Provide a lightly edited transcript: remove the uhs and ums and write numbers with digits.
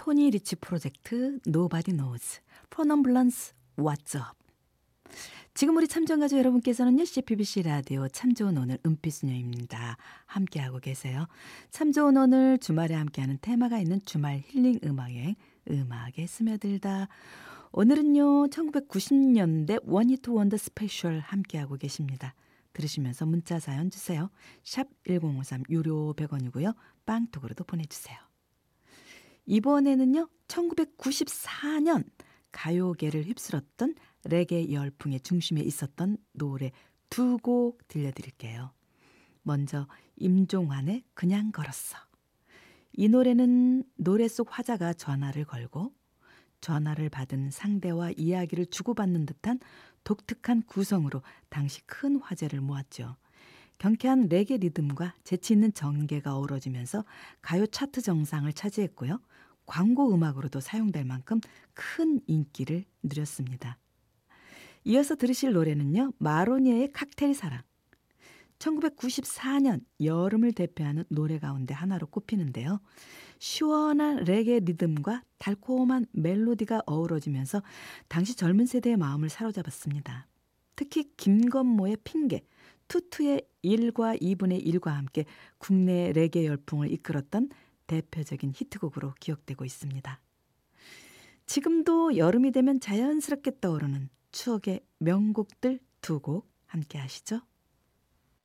토니 리치 프로젝트 Nobody Knows 프로넘블런스 What's Up. 지금 우리 참전가족 여러분께서는요, CPBC 라디오 참 좋은 오늘 은빛수녀입니다. 함께하고 계세요. 참 좋은 오늘 주말에 함께하는 테마가 있는 주말 힐링 음악여행, 음악에 스며들다. 오늘은요 1990년대 원히트 원더 스페셜 함께하고 계십니다. 들으시면서 문자 사연 주세요. 샵 1053 유료 100원이고요. 빵톡으로도 보내주세요. 이번에는요 1994년 가요계를 휩쓸었던 레게 열풍의 중심에 있었던 노래 두 곡 들려드릴게요. 먼저 임종환의 그냥 걸었어. 이 노래는 노래 속 화자가 전화를 걸고 전화를 받은 상대와 이야기를 주고받는 듯한 독특한 구성으로 당시 큰 화제를 모았죠. 경쾌한 레게 리듬과 재치 있는 전개가 어우러지면서 가요 차트 정상을 차지했고요. 광고 음악으로도 사용될 만큼 큰 인기를 누렸습니다. 이어서 들으실 노래는요, 마로니에의 칵테일 사랑. 1994년 여름을 대표하는 노래 가운데 하나로 꼽히는데요. 시원한 레게 리듬과 달콤한 멜로디가 어우러지면서 당시 젊은 세대의 마음을 사로잡았습니다. 특히 김건모의 핑계, 투투의 1과 2분의 1과 함께 국내 레게 열풍을 이끌었던 대표적인 히트곡으로 기억되고 있습니다. 지금도 여름이 되면 자연스럽게 떠오르는 추억의 명곡들 두 곡 함께 하시죠.